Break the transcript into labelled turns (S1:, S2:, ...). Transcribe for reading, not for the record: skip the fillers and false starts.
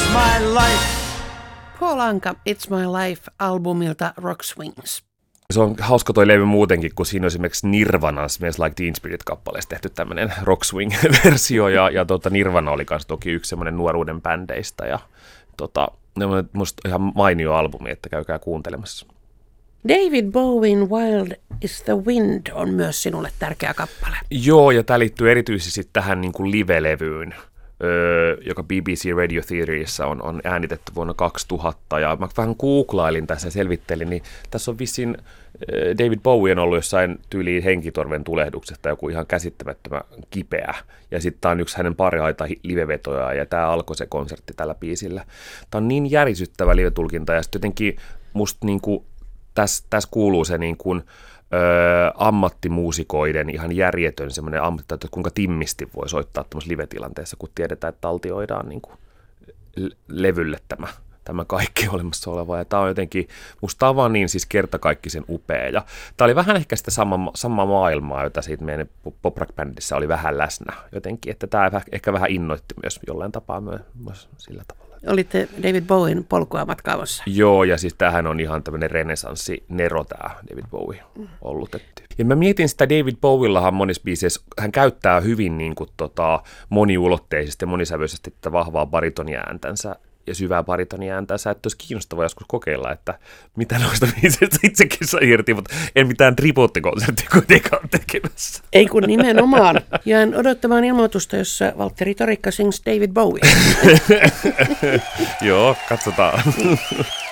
S1: my life.
S2: Paul Anka, It's My Life-albumilta Rock Swings.
S3: Se on hauska toi levy muutenkin, kun siinä on esimerkiksi Nirvanan Smells Like Teen Spirit-kappaleessa tehty tämmöinen rock swing-versio, ja Nirvana oli kanssa toki yksi semmoinen nuoruuden bändeistä, ja ne on musta ihan mainio albumi, että käykää kuuntelemassa.
S2: David Bowen Wild is the Wind on myös sinulle tärkeä kappale.
S3: Joo, ja tämä liittyy erityisesti tähän niin kuin live-levyyn, joka BBC Radio Theaterissa on äänitetty vuonna 2000, ja mä vähän googlailin tässä ja selvittelin, niin tässä on vissiin David Bowie on ollut jossain tyyliin henkitorven tulehduksesta joku ihan käsittämättömän kipeä, ja sitten tämä on yksi hänen parhaita livevetoja, ja tämä alkoi se konsertti tällä biisillä. Tämä on niin järisyttävä livetulkinta, ja sitten jotenkin musta niin kuin tässä kuuluu se niin kuin ammattimuusikoiden ihan järjetön semmoinen ammatti, että kuinka timmisti voi soittaa tämmöisessä live-tilanteessa, kun tiedetään, että taltioidaan niin kuin levylle tämä kaikki olemassa oleva. Ja tämä on jotenkin, musta tämä vaan niin siis kertakaikkisen upea. Ja tämä oli vähän ehkä sitä samaa maailmaa, jota siitä meidän pop rock bändissä oli vähän läsnä jotenkin, että tämä ehkä vähän innoitti myös jollain tapaa myös sillä tavalla.
S2: Olitte David Bowen polkua matkaamassa.
S3: Joo, ja siis tämähän on ihan tämmöinen renesanssi-nero tämä David Bowie ollut. Ja mä mietin sitä, David Bowiellahan monissa biiseissä, hän käyttää hyvin niin kuin, moniulotteisesti ja monisävyisesti tätä vahvaa baritoniääntänsä ja syvää baritoniääntänsä, että olisi kiinnostavaa joskus kokeilla, että mitä noista biiseistä itsekin sai irti, mutta en mitään tribuuttikonserttia kuitenkaan tekemässä.
S2: Ei kun nimenomaan. Jään odottamaan ilmoitusta, jossa Valtteri Torikka sings David Bowie.
S3: Joo, katsotaan.